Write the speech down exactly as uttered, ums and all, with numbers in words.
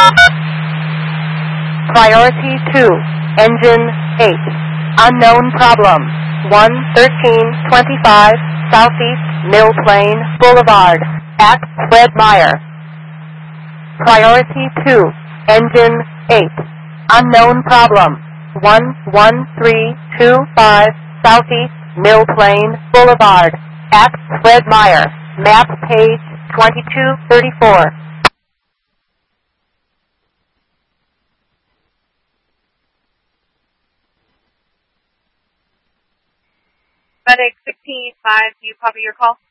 Priority two, engine eight. Unknown problem. one thirteen twenty-five Southeast Mill Plain Boulevard at Fred Meyer. Priority two, engine eight. Unknown problem. one one three two five Southeast Mill Plain Boulevard at Fred Meyer. Map page twenty-two thirty-four. FedEx sixteen eighty-five, do you copy your call?